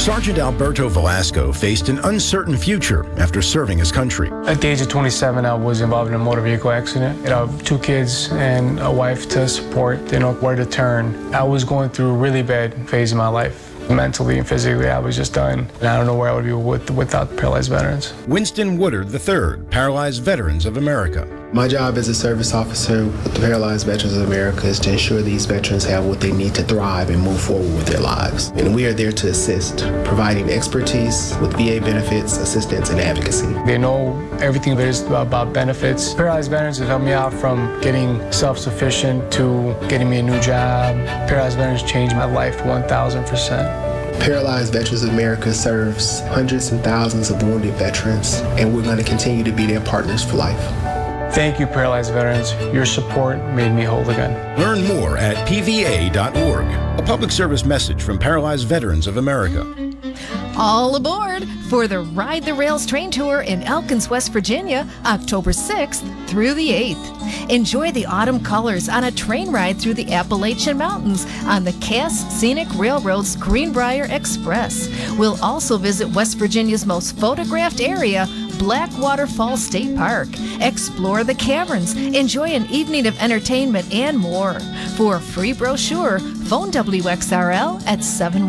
Sergeant Alberto Velasco faced an uncertain future after serving his country. At the age of 27, I was involved in a motor vehicle accident. I have 2 kids and a wife to support, where to turn. I was going through a really bad phase in my life. Mentally and physically, I was just done. And I don't know where I would be without Paralyzed Veterans. Winston Woodard III, Paralyzed Veterans of America. My job as a service officer with the Paralyzed Veterans of America is to ensure these veterans have what they need to thrive and move forward with their lives. And we are there to assist, providing expertise with VA benefits, assistance, and advocacy. They know everything there is about benefits. Paralyzed Veterans have helped me out from getting self-sufficient to getting me a new job. Paralyzed Veterans changed my life 1,000%. Paralyzed Veterans of America serves hundreds and thousands of wounded veterans, and we're going to continue to be their partners for life. Thank you, Paralyzed Veterans. Your support made me whole again. Learn more at pva.org. A public service message from Paralyzed Veterans of America. All aboard for the Ride the Rails train tour in Elkins, West Virginia, October 6th through the 8th. Enjoy the autumn colors on a train ride through the Appalachian Mountains on the Cass Scenic Railroad's Greenbrier Express. We'll also visit West Virginia's most photographed area, Blackwater Falls State Park. Explore the caverns, enjoy an evening of entertainment, and more. For a free brochure, phone WXRL at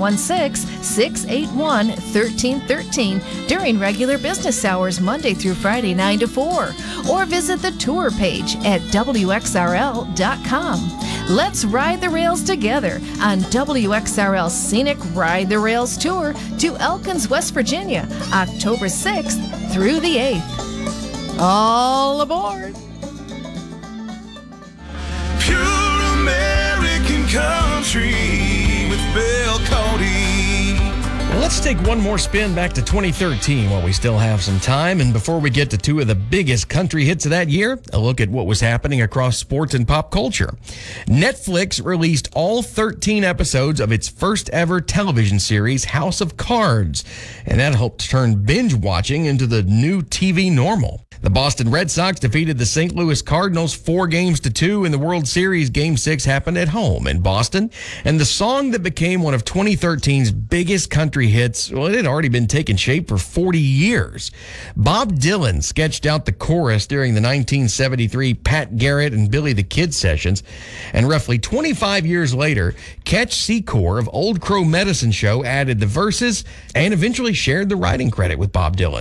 716-681-1313 during regular business hours Monday through Friday 9 to 4, or visit the tour page at WXRL.com. Let's ride the rails together on WXRL's Scenic Ride the Rails Tour to Elkins, West Virginia, October 6th through the 8th. All aboard! Pure American country with Bill Cody. Well, let's take one more spin back to 2013 while we still have some time. And before we get to 2 of the biggest country hits of that year, a look at what was happening across sports and pop culture. Netflix released all 13 episodes of its first ever television series, House of Cards. And that helped turn binge watching into the new TV normal. The Boston Red Sox defeated the St. Louis Cardinals 4-2 in the World Series. Game 6 happened at home in Boston. And the song that became one of 2013's biggest country hits, well, it had already been taking shape for 40 years. Bob Dylan sketched out the chorus during the 1973 Pat Garrett and Billy the Kid sessions. And roughly 25 years later, Ketch Secor of Old Crow Medicine Show added the verses and eventually shared the writing credit with Bob Dylan.